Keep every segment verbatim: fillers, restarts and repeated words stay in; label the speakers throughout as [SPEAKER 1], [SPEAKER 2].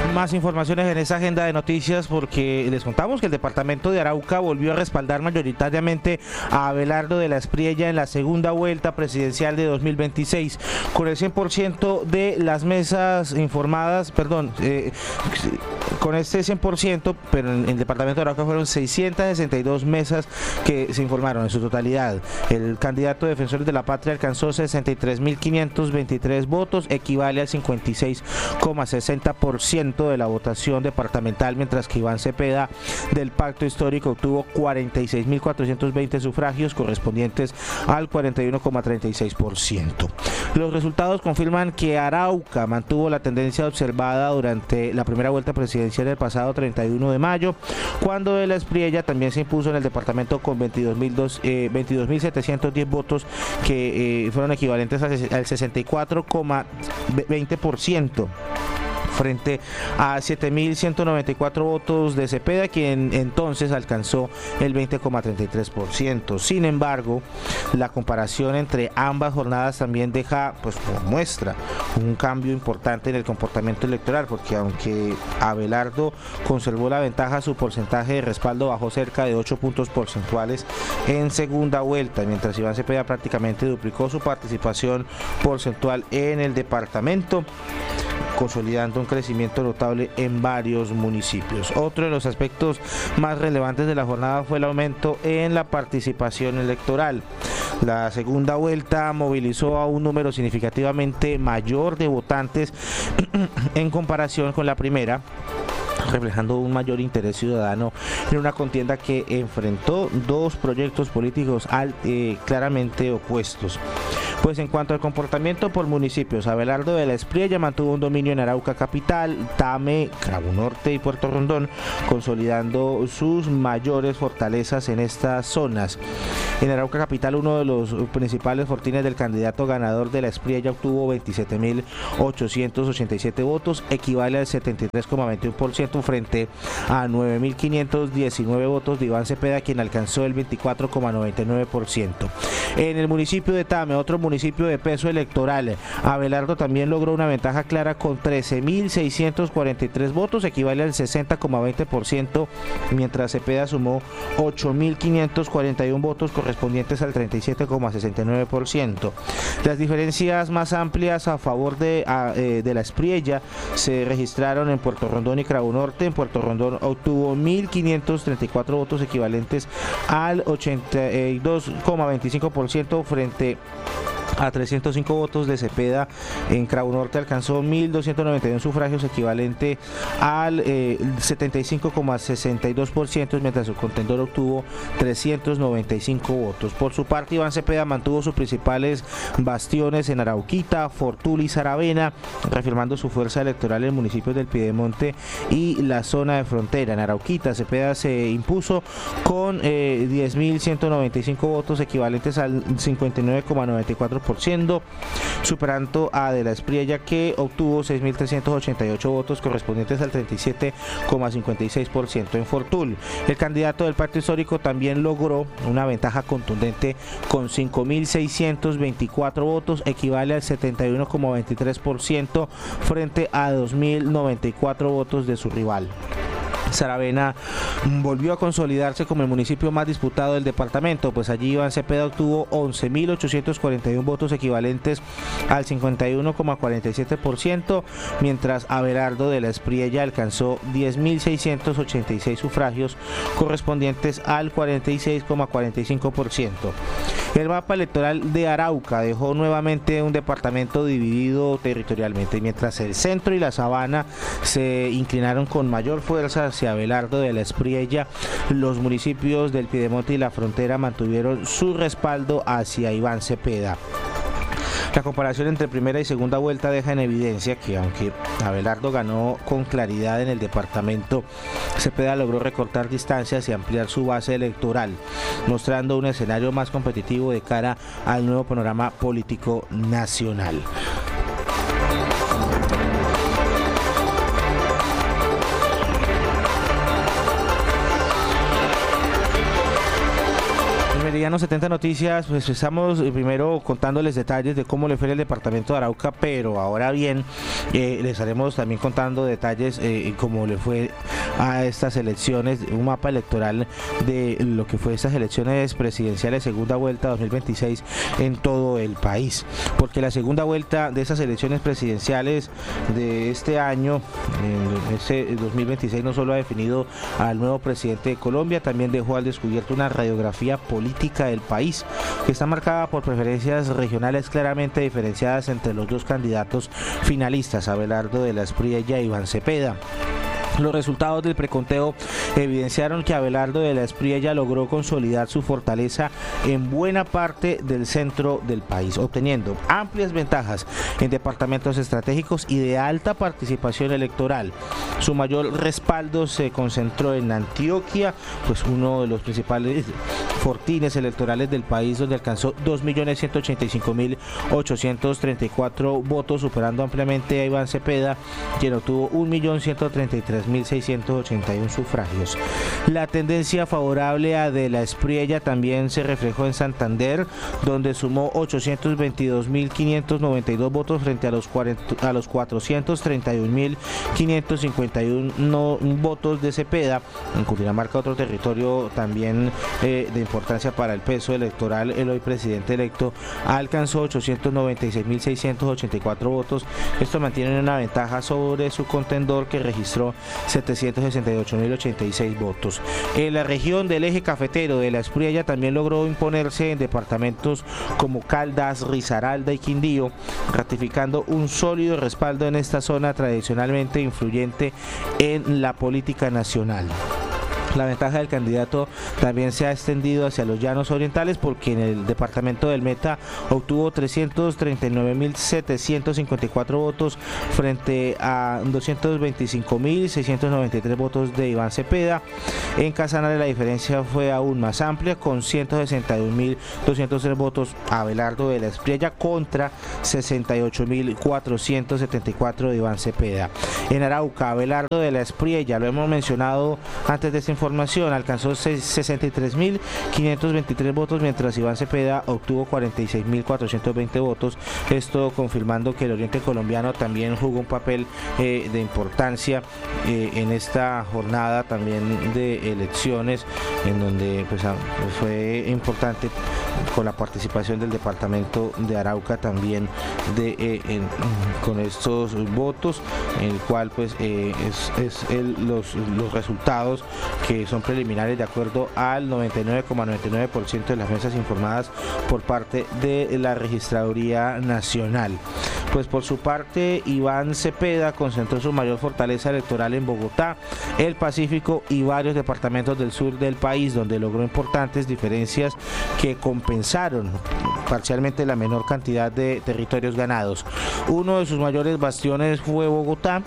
[SPEAKER 1] Más informaciones en esa agenda de noticias porque les contamos que el departamento de Arauca volvió a respaldar mayoritariamente a Abelardo de la Espriella en la segunda vuelta presidencial de dos mil veintiséis, con el cien por ciento de las mesas informadas, perdón, eh, con este cien por ciento, pero en el departamento de Arauca fueron seiscientas sesenta y dos mesas que se informaron en su totalidad. El candidato de Defensores de la Patria alcanzó sesenta y tres mil quinientos veintitrés votos, equivale al cincuenta y seis coma sesenta por ciento de la votación departamental, mientras que Iván Cepeda del Pacto Histórico obtuvo cuarenta y seis mil cuatrocientos veinte sufragios, correspondientes al cuarenta y uno coma treinta y seis por ciento. Los resultados confirman que Arauca mantuvo la tendencia observada durante la primera vuelta presidencial del pasado treinta y uno de mayo, cuando de la Espriella también se impuso en el departamento con veintidós mil setecientos diez votos, que eh, fueron equivalentes al sesenta y cuatro coma veinte por ciento. Frente a siete mil ciento noventa y cuatro votos de Cepeda, quien entonces alcanzó el veinte coma treinta y tres por ciento. Sin embargo, la comparación entre ambas jornadas también deja, pues muestra un cambio importante en el comportamiento electoral, porque aunque Abelardo conservó la ventaja, su porcentaje de respaldo bajó cerca de ocho puntos porcentuales en segunda vuelta, mientras Iván Cepeda prácticamente duplicó su participación porcentual en el departamento, consolidando un crecimiento notable en varios municipios. Otro de los aspectos más relevantes de la jornada fue el aumento en la participación electoral. La segunda vuelta movilizó a un número significativamente mayor de votantes en comparación con la primera, reflejando un mayor interés ciudadano en una contienda que enfrentó dos proyectos políticos al, eh, claramente opuestos. Pues en cuanto al comportamiento por municipios, Abelardo de la Espriella mantuvo un dominio en Arauca Capital, Tame, Cravo Norte y Puerto Rondón, consolidando sus mayores fortalezas en estas zonas. En Arauca Capital, uno de los principales fortines del candidato ganador de la Espriella obtuvo veintisiete mil ochocientos ochenta y siete votos, equivale al setenta y tres coma veintiuno por ciento frente a nueve mil quinientos diecinueve votos de Iván Cepeda, quien alcanzó el veinticuatro coma noventa y nueve por ciento. En el municipio de Tame, otro municipio de peso electoral, Abelardo también logró una ventaja clara con trece mil seiscientos cuarenta y tres votos, equivale al sesenta coma veinte por ciento, mientras Cepeda sumó ocho mil quinientos cuarenta y uno votos correspondientes al treinta y siete coma sesenta y nueve por ciento. Las diferencias más amplias a favor de, a, eh, de la Espriella se registraron en Puerto Rondón y Cravo Norte. En Puerto Rondón obtuvo mil quinientos treinta y cuatro votos, equivalentes al ochenta y dos coma veinticinco por ciento frente a trescientos cinco votos de Cepeda. En Cravo Norte alcanzó mil doscientos noventa y uno sufragios, equivalente al eh, setenta y cinco coma sesenta y dos por ciento, mientras su contendor obtuvo trescientos noventa y cinco votos. Por su parte, Iván Cepeda mantuvo sus principales bastiones en Arauquita, Fortul y Saravena, reafirmando su fuerza electoral en municipios del Piedemonte y la zona de frontera. En Arauquita, Cepeda se impuso con eh, diez mil ciento noventa y cinco votos, equivalentes al cincuenta y nueve coma noventa y cuatro por ciento, superando a de la Espriella, que obtuvo seis mil trescientos ochenta y ocho votos correspondientes al treinta y siete coma cincuenta y seis por ciento. En Fortul, el candidato del Pacto Histórico también logró una ventaja contundente con cinco mil seiscientos veinticuatro votos, equivale al setenta y uno coma veintitrés por ciento frente a dos mil noventa y cuatro votos de su rival. Saravena volvió a consolidarse como el municipio más disputado del departamento, pues allí Iván Cepeda obtuvo once mil ochocientos cuarenta y uno votos, equivalentes al cincuenta y uno coma cuarenta y siete por ciento, mientras Abelardo de la Espriella alcanzó diez mil seiscientos ochenta y seis sufragios, correspondientes al cuarenta y seis coma cuarenta y cinco por ciento. El mapa electoral de Arauca dejó nuevamente un departamento dividido territorialmente, mientras el centro y la sabana se inclinaron con mayor fuerza hacia Abelardo de la Espriella. Los municipios del Piedemonte y la frontera mantuvieron su respaldo hacia Iván Cepeda. La comparación entre primera y segunda vuelta deja en evidencia que, aunque Abelardo ganó con claridad en el departamento, Cepeda logró recortar distancias y ampliar su base electoral, mostrando un escenario más competitivo de cara al nuevo panorama político nacional. Noticiano setenta Noticias, pues estamos primero contándoles detalles de cómo le fue el departamento de Arauca, pero ahora bien, eh, les estaremos también contando detalles eh, cómo le fue a estas elecciones, un mapa electoral de lo que fue estas elecciones presidenciales segunda vuelta dos mil veintiséis en todo el país, porque la segunda vuelta de esas elecciones presidenciales de este año, en este dos mil veintiséis, no solo ha definido al nuevo presidente de Colombia, también dejó al descubierto una radiografía política del país que está marcada por preferencias regionales claramente diferenciadas entre los dos candidatos finalistas, Abelardo de la Espriella y Iván Cepeda. Los resultados del preconteo evidenciaron que Abelardo de la Espriella logró consolidar su fortaleza en buena parte del centro del país, obteniendo amplias ventajas en departamentos estratégicos y de alta participación electoral. Su mayor respaldo se concentró en Antioquia, pues uno de los principales fortines electorales del país, donde alcanzó dos millones ciento ochenta y cinco mil ochocientos treinta y cuatro votos, superando ampliamente a Iván Cepeda, quien obtuvo un millón ciento treinta y tres mil seiscientos ochenta y uno sufragios. La tendencia favorable a de la Espriella también se reflejó en Santander, donde sumó ochocientos veintidós mil quinientos noventa y dos votos frente a los, cuarenta, a los cuatrocientos treinta y un mil quinientos cincuenta y uno no, votos de Cepeda. En Cundinamarca, otro territorio también eh, de importancia para el peso electoral, el hoy presidente electo alcanzó ochocientos noventa y seis mil seiscientos ochenta y cuatro votos. Esto mantiene una ventaja sobre su contendor, que registró setecientos sesenta y ocho mil ochenta y seis votos. En la región del eje cafetero, de la Espriella también logró imponerse en departamentos como Caldas, Risaralda y Quindío, ratificando un sólido respaldo en esta zona tradicionalmente influyente en la política nacional. La ventaja del candidato también se ha extendido hacia los llanos orientales, porque en el departamento del Meta obtuvo trescientos treinta y nueve mil setecientos cincuenta y cuatro votos frente a doscientos veinticinco mil seiscientos noventa y tres votos de Iván Cepeda. En Casanare la diferencia fue aún más amplia, con ciento sesenta y un mil doscientos tres votos a Abelardo de la Espriella contra sesenta y ocho mil cuatrocientos setenta y cuatro de Iván Cepeda. En Arauca, Abelardo de la Espriella, lo hemos mencionado antes de esta información, alcanzó sesenta y tres mil quinientos veintitrés votos, mientras Iván Cepeda obtuvo cuarenta y seis mil cuatrocientos veinte votos. Esto confirmando que el oriente colombiano también jugó un papel eh, de importancia eh, en esta jornada también de elecciones, en donde pues, fue importante con la participación del departamento de Arauca también de, eh, en, con estos votos, en el cual pues eh, es, es el, los, los resultados que son preliminares de acuerdo al noventa y nueve coma noventa y nueve por ciento de las mesas informadas por parte de la Registraduría Nacional. Pues por su parte, Iván Cepeda concentró su mayor fortaleza electoral en Bogotá, el Pacífico y varios departamentos del sur del país, donde logró importantes diferencias que compensaron parcialmente la menor cantidad de territorios ganados. Uno de sus mayores bastiones fue Bogotá.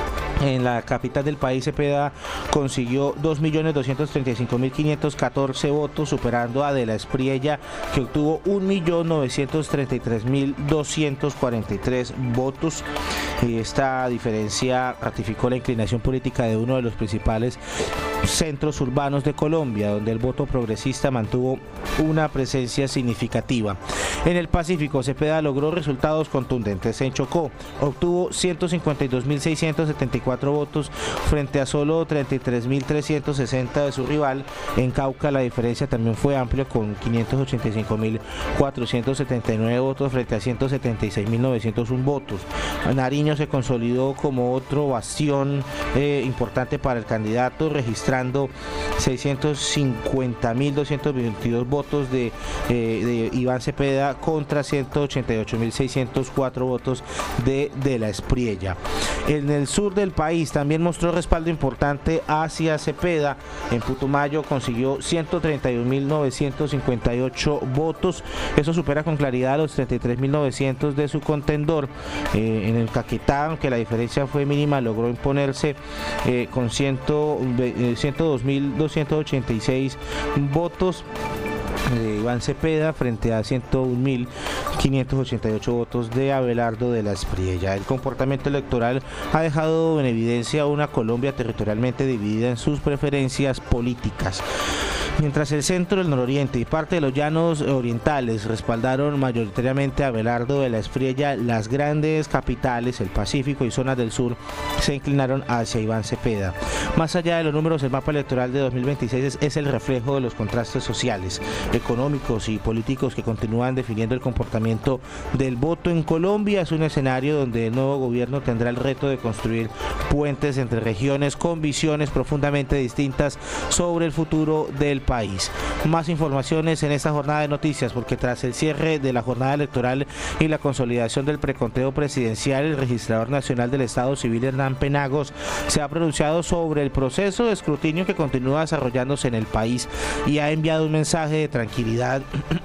[SPEAKER 1] En la capital del país, Cepeda consiguió dos millones doscientos treinta y cinco mil quinientos catorce votos, superando a de la Espriella, que obtuvo un millón novecientos treinta y tres mil doscientos cuarenta y tres votos. Y esta diferencia ratificó la inclinación política de uno de los principales centros urbanos de Colombia, donde el voto progresista mantuvo una presencia significativa. En el Pacífico, Cepeda logró resultados contundentes. En Chocó obtuvo ciento cincuenta y dos mil seiscientos setenta y cuatro votos frente a solo treinta y tres mil trescientos sesenta de su rival. En Cauca la diferencia también fue amplia, con quinientos ochenta y cinco mil cuatrocientos setenta y nueve votos frente a ciento setenta y seis mil novecientos uno votos. Nariño se consolidó como otro bastión eh, importante para el candidato, registrando seiscientos cincuenta mil doscientos veintidós votos de, eh, de Iván Cepeda contra ciento ochenta y ocho mil seiscientos cuatro votos de, de la Espriella. En el sur del país también mostró respaldo importante hacia Cepeda. En Putumayo consiguió ciento treinta y un mil novecientos cincuenta y ocho votos. Eso supera con claridad los treinta y tres mil novecientos de su contendor. Eh, en el Caquetá, aunque la diferencia fue mínima, logró imponerse eh, con ciento dos mil doscientos ochenta y seis votos de Iván Cepeda frente a ciento un mil quinientos ochenta y ocho votos de Abelardo de la Espriella. El comportamiento electoral ha dejado en evidencia una Colombia territorialmente dividida en sus preferencias políticas. Mientras el centro, el nororiente y parte de los llanos orientales respaldaron mayoritariamente a Abelardo de la Espriella, las grandes capitales, el Pacífico y zonas del sur se inclinaron hacia Iván Cepeda. Más allá de los números, el mapa electoral de dos mil veintiséis es, es el reflejo de los contrastes sociales, económicos y políticos que continúan definiendo el comportamiento del voto en Colombia. Es un escenario donde el nuevo gobierno tendrá el reto de construir puentes entre regiones con visiones profundamente distintas sobre el futuro del país. Más informaciones en esta jornada de noticias, porque tras el cierre de la jornada electoral y la consolidación del preconteo presidencial, el registrador nacional del Estado Civil, Hernán Penagos, se ha pronunciado sobre el proceso de escrutinio que continúa desarrollándose en el país y ha enviado un mensaje de tranquilidad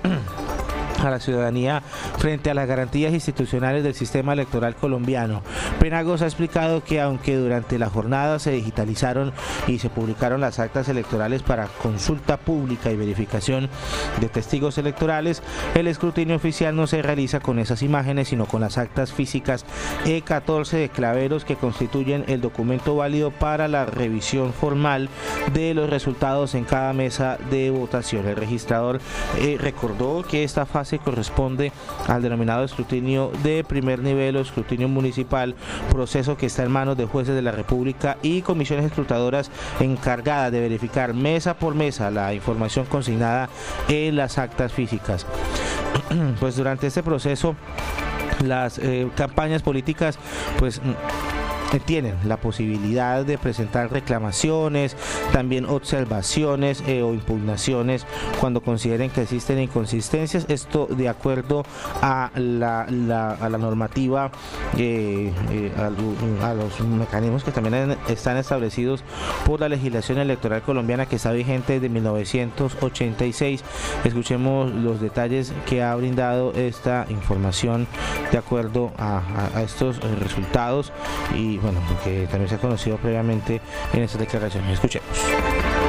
[SPEAKER 1] a la ciudadanía frente a las garantías institucionales del sistema electoral colombiano. Penagos ha explicado que aunque durante la jornada se digitalizaron y se publicaron las actas electorales para consulta pública y verificación de testigos electorales, el escrutinio oficial no se realiza con esas imágenes, sino con las actas físicas E catorce de claveros que constituyen el documento válido para la revisión formal de los resultados en cada mesa de votación. El registrador eh, recordó que esta fase corresponde al denominado escrutinio de primer nivel o escrutinio municipal, proceso que está en manos de jueces de la República y comisiones escrutadoras encargadas de verificar mesa por mesa la información consignada en las actas físicas. Pues durante este proceso las eh, campañas políticas pues tienen la posibilidad de presentar reclamaciones, también observaciones eh, o impugnaciones cuando consideren que existen inconsistencias, esto de acuerdo a la, la, a la normativa, eh, eh, a, a los mecanismos que también están establecidos por la legislación electoral colombiana, que está vigente desde mil novecientos ochenta y seis. Escuchemos los detalles que ha brindado esta información de acuerdo a, a, a estos eh, resultados y bueno, porque también se ha conocido previamente en estas declaraciones. Escuchemos.